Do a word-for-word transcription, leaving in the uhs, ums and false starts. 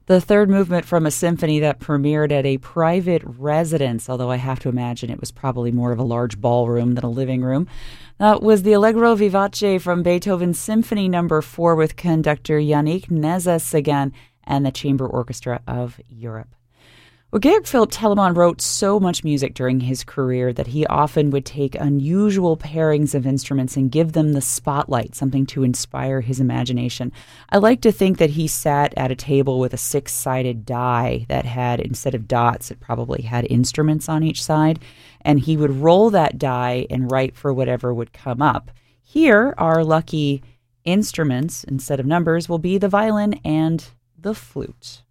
The third movement from a symphony that premiered at a private residence, although I have to imagine it was probably more of a large ballroom than a living room. That was the Allegro Vivace from Beethoven's Symphony Number four with conductor Yannick Nézet-Séguin and the Chamber Orchestra of Europe. Well, Georg Philipp Telemann wrote so much music during his career that he often would take unusual pairings of instruments and give them the spotlight, something to inspire his imagination. I like to think that he sat at a table with a six-sided die that had, instead of dots, it probably had instruments on each side, and he would roll that die and write for whatever would come up. Here, our lucky instruments, instead of numbers, will be the violin and the flute.